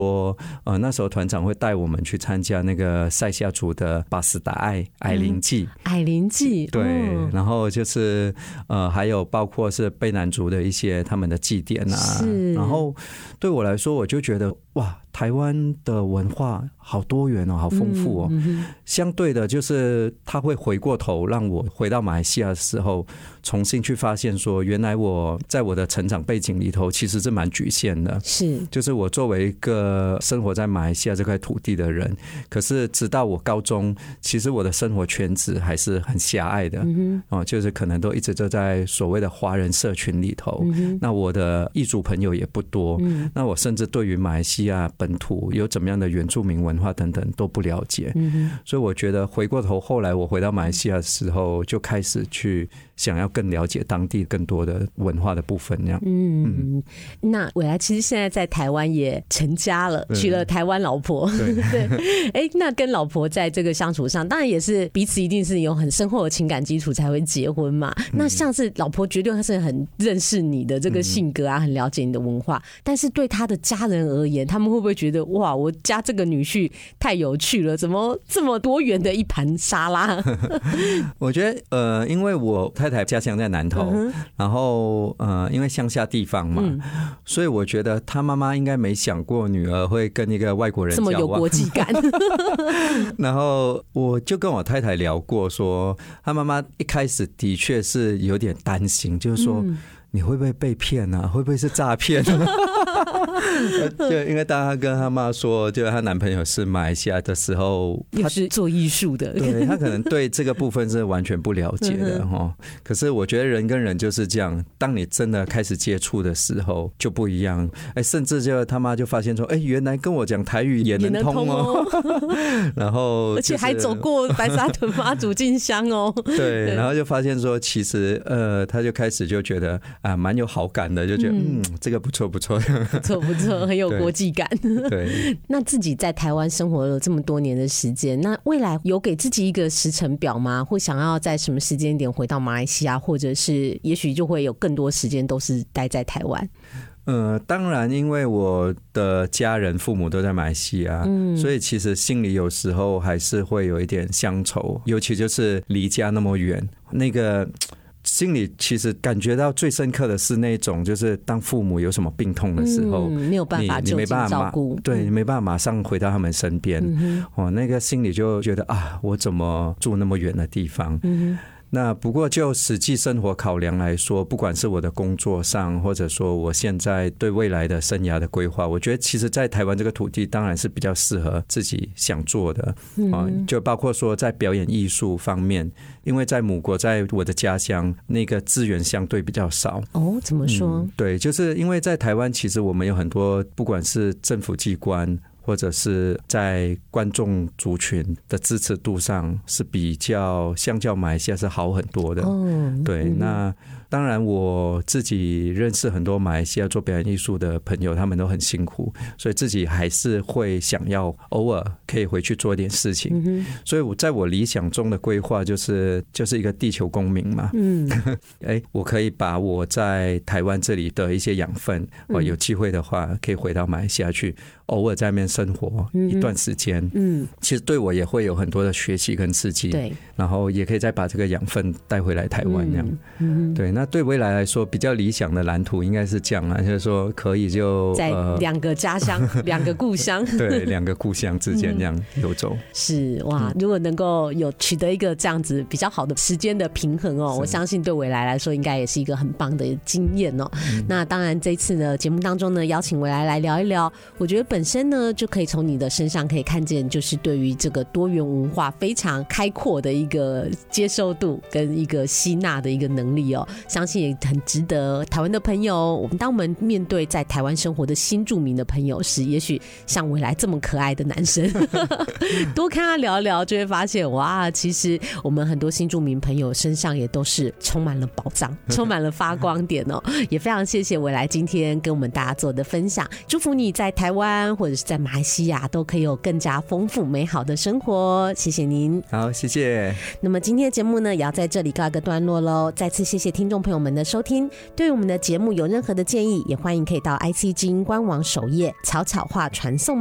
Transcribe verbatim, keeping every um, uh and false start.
我呃那时候团长会带我们去参加那个塞夏族的巴斯达爱矮灵祭， 矮灵祭对、哦，然后就是呃还有包括是卑南族的一些他们的祭典啊，然后对我来说我就觉得哇，台湾的文化好多元哦，好丰富哦。嗯嗯、相对的，就是他会回过头让我回到马来西亚的时候，重新去发现说，原来我在我的成长背景里头其实是蛮局限的。 是，就是我作为一个生活在马来西亚这块土地的人，可是直到我高中，其实我的生活圈子还是很狭隘的。嗯、哦，就是可能都一直都在所谓的华人社群里头。嗯、那我的异族朋友也不多。嗯、那我甚至对于马来西亚本土有怎么样的原住民文化等等都不了解。嗯、所以我觉得回过头，后来我回到马来西亚的时候，就开始去想要更了解当地更多的文化的部分。这样， 嗯，嗯那伟来其实现在在台湾也成家了，娶了台湾老婆。对，对，哎，那跟老婆在这个相处上，当然也是彼此一定是有很深厚的情感基础才会结婚嘛。嗯、那像是老婆绝对是很认识你的这个性格啊，嗯、很了解你的文化，但是对他的家人而言，他们会不会觉得哇，我家这个女婿太有趣了，怎么这么多元的一盘沙拉？ 我觉得呃，因为我太太家乡在南投，嗯、然后呃，因为乡下地方嘛，嗯、所以我觉得他妈妈应该没想过女儿会跟一个外国人交往， 这么有国际感。 然后我就跟我太太聊过说，他妈妈一开始的确是有点担心，就是说。嗯你会不会被骗啊？会不会是诈骗？就因为当她跟她妈说，就她男朋友是马来西亚的时候， 又是做艺术的， 对，她可能对这个部分是完全不了解的哈。可是我觉得人跟人就是这样，当你真的开始接触的时候就不一样。哎，甚至就他妈就发现说，哎，原来跟我讲台语也能通哦。然后、就是， 而且还走过白沙屯妈祖进香哦。 对，然后就发现说，其实呃，他就开始就觉得。啊，蛮有好感的，就觉得 嗯, 嗯，这个不错不错， 不错不错，很有国际感。 对，对那自己在台湾生活了这么多年的时间，那未来有给自己一个时程表吗？或想要在什么时间点回到马来西亚，或者是也许就会有更多时间都是待在台湾？ 呃，当然，因为我的家人父母都在马来西亚，嗯、所以其实心里有时候还是会有一点乡愁，尤其就是离家那么远，那个。心里其实感觉到最深刻的是那种，就是当父母有什么病痛的时候， 嗯、没有办法就近照顾， 对，你没办法马上回到他们身边，嗯、哦，那个心里就觉得啊，我怎么住那么远的地方？嗯那不过就实际生活考量来说，不管是我的工作上，或者说我现在对未来的生涯的规划，我觉得其实在台湾这个土地当然是比较适合自己想做的、嗯、就包括说在表演艺术方面，因为在母国在我的家乡那个资源相对比较少。 哦，怎么说、嗯、 对，就是因为在台湾其实我们有很多不管是政府机关或者是在观众族群的支持度上是比较相较马来西亚是好很多的、哦、对、嗯、那当然我自己认识很多马来西亚做表演艺术的朋友，他们都很辛苦，所以自己还是会想要偶尔可以回去做一点事情、嗯、所以我在我理想中的规划就是就是一个地球公民嘛，嗯哎，我可以把我在台湾这里的一些养分、嗯、有机会的话可以回到马来西亚去偶尔在那边生活一段时间，嗯，其实对我也会有很多的学习跟刺激，对，然后也可以再把这个养分带回来台湾这样，嗯，对，那对未来来说比较理想的蓝图应该是这样啊，就是说可以就在两个家乡、呃、两个故乡， 对，两个故乡之间这样游走、嗯、 是哇，如果能够有取得一个这样子比较好的时间的平衡哦，我相信对未来来说应该也是一个很棒的经验哦、嗯、那当然这次的节目当中呢，邀请未来来聊一聊，我觉得本身呢就可以从你的身上可以看见，就是对于这个多元文化非常开阔的一个接受度跟一个吸纳的一个能力哦，相信也很值得台湾的朋友，我们当我们面对在台湾生活的新住民的朋友时，也许像未来这么可爱的男生多跟他聊聊，就会发现哇，其实我们很多新住民朋友身上也都是充满了宝藏，充满了发光点哦。也非常谢谢未来今天跟我们大家做的分享，祝福你在台湾或者是在马马来西亚都可以有更加丰富美好的生活。谢谢您。 好，谢谢。 那么今天的节目呢，也要在这里告一个段落喽。再次谢谢听众朋友们的收听。对于我们的节目有任何的建议，也欢迎可以到 I C 之音官网首页草草话传送